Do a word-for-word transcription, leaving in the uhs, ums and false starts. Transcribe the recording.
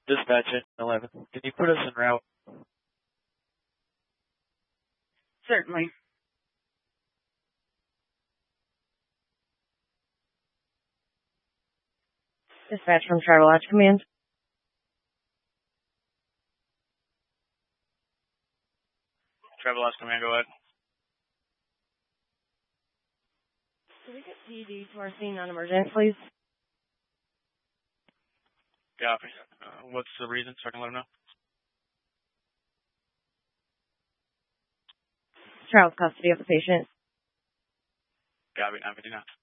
Dispatch at eleven. Can you put us en route? Certainly. Dispatch from Travelodge Command. Travelodge Command, go ahead. Can we get P D to our scene non-emergent, please? Copy. Uh, what's the reason so I can let them know? Trial custody of the patient. Copy, nine fifty-nine.